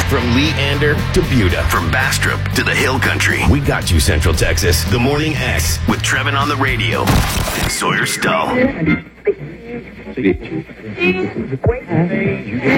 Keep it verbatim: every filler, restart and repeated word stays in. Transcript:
From Leander to Buda. From Bastrop to the Hill Country. We got you, Central Texas. The Morning X with Trevin on the radio and Sawyer Stull.